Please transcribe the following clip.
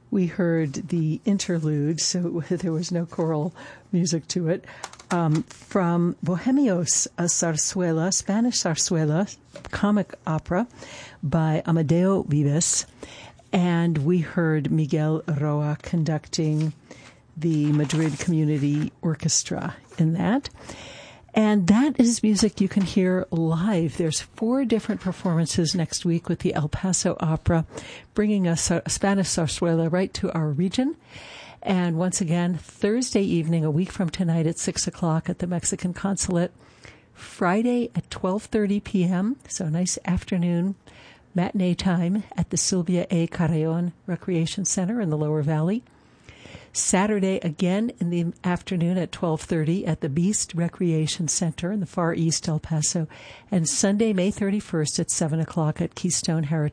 We heard the interlude, so there was no choral music to it, from Bohemios, a zarzuela, Spanish zarzuela, comic opera by Amadeo Vives. And we heard Miguel Roa conducting the Madrid Community Orchestra in that. And that is music you can hear live. There's 4 different performances next week with the El Paso Opera, bringing us a Spanish zarzuela right to our region. And once again, Thursday evening, a week from tonight at 6 o'clock at the Mexican Consulate. Friday at 12:30 p.m., so a nice afternoon matinee time at the Sylvia A. Carreon Recreation Center in the Lower Valley. Saturday again in the afternoon at 12:30 at the Beast Recreation Center in the Far East El Paso. And Sunday, May 31st at 7 o'clock at Keystone Heritage